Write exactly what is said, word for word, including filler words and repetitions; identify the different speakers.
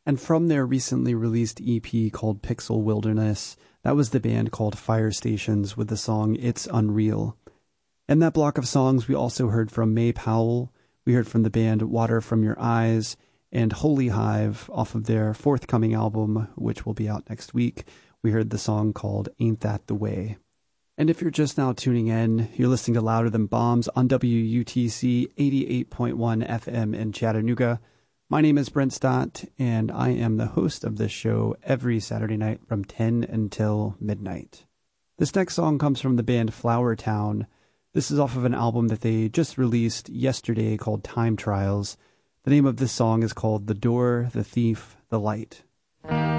Speaker 1: And from their recently released E P called Pixel Wilderness, that was the band called Fire Stations with the song It's Unreal. In that block of songs, we also heard from May Powell, we heard from the band Water From Your Eyes, and Holy Hive off of their forthcoming album, which will be out next week. We heard the song called Ain't That the Way. And if you're just now tuning in, you're listening to Louder Than Bombs on W U T C eighty-eight point one F M in Chattanooga. My name is Brent Stott, and I am the host of this show every Saturday night from ten until midnight. This next song comes from the band Flower Town. This is off of an album that they just released yesterday called Time Trials. The name of this song is called The Door, the Thief, the Light.